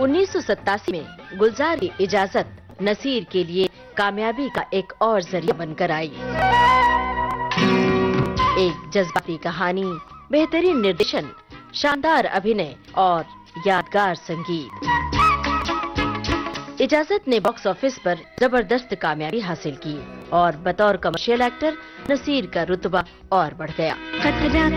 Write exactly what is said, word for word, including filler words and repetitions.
उन्नीस सौ सत्तासी में गुलजार की इजाजत नसीर के लिए कामयाबी का एक और जरिया बनकर आई। एक जज्बाती कहानी, बेहतरीन निर्देशन, शानदार अभिनय और यादगार संगीत। इजाजत ने बॉक्स ऑफिस पर जबरदस्त कामयाबी हासिल की और बतौर कमर्शियल एक्टर नसीर का रुतबा और बढ़ गया।